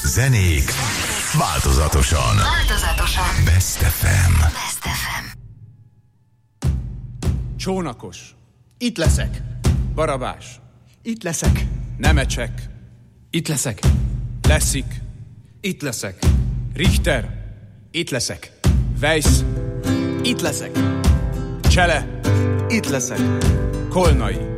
zenék változatosan. Best FM. Csónakos. Itt leszek. Barabás. Itt leszek. Nemecsek. Itt leszek. Leszik. Itt leszek. Richter. Itt leszek. Weiss. Itt leszek. Csele. Itt leszek. Kolnai.